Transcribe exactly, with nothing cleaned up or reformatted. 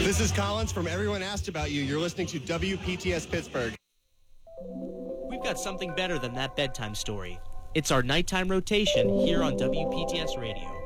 This is Collins from Everyone Asked About You. You're listening to W P T S Pittsburgh. We've got something better than that bedtime story. It's our nighttime rotation here on W P T S Radio.